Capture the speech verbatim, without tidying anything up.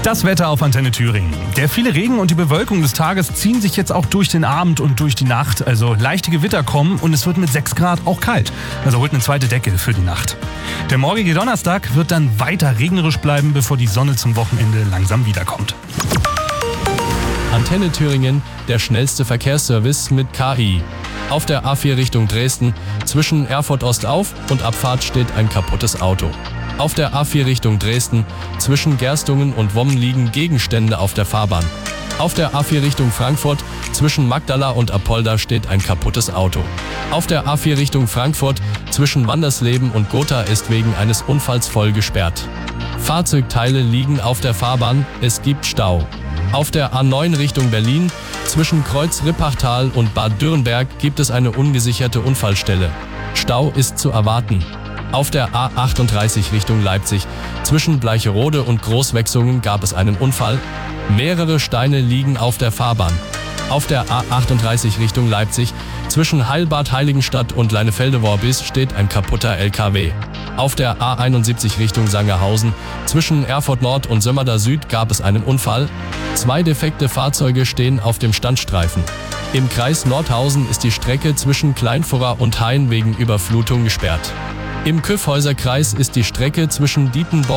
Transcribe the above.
Das Wetter auf Antenne Thüringen. Der viele Regen und die Bewölkung des Tages ziehen sich jetzt auch durch den Abend und durch die Nacht. Also leichte Gewitter kommen und es wird mit sechs Grad auch kalt. Also holt eine zweite Decke für die Nacht. Der morgige Donnerstag wird dann weiter regnerisch bleiben, bevor die Sonne zum Wochenende langsam wiederkommt. Antenne Thüringen, der schnellste Verkehrsservice mit K I. Auf der A vier Richtung Dresden, zwischen Erfurt Ostauf und Abfahrt steht ein kaputtes Auto. Auf der A vier Richtung Dresden, zwischen Gerstungen und Wommen liegen Gegenstände auf der Fahrbahn. Auf der A vier Richtung Frankfurt, zwischen Magdala und Apolda steht ein kaputtes Auto. Auf der A vier Richtung Frankfurt, zwischen Wandersleben und Gotha ist wegen eines Unfalls voll gesperrt. Fahrzeugteile liegen auf der Fahrbahn, es gibt Stau. Auf der A neun Richtung Berlin, zwischen Kreuz-Rippachtal und Bad Dürrenberg gibt es eine ungesicherte Unfallstelle. Stau ist zu erwarten. Auf der A achtunddreißig Richtung Leipzig, zwischen Bleicherode und Großwechsungen gab es einen Unfall. Mehrere Steine liegen auf der Fahrbahn. Auf der A achtunddreißig Richtung Leipzig, zwischen Heilbad Heiligenstadt und Leinefelde-Worbis steht ein kaputter L K W. Auf der A einundsiebzig Richtung Sangerhausen, zwischen Erfurt Nord und Sömmerda Süd gab es einen Unfall. Zwei defekte Fahrzeuge stehen auf dem Standstreifen. Im Kreis Nordhausen ist die Strecke zwischen Kleinfurra und Hain wegen Überflutung gesperrt. Im Kyffhäuser Kreis ist die Strecke zwischen Dietenborn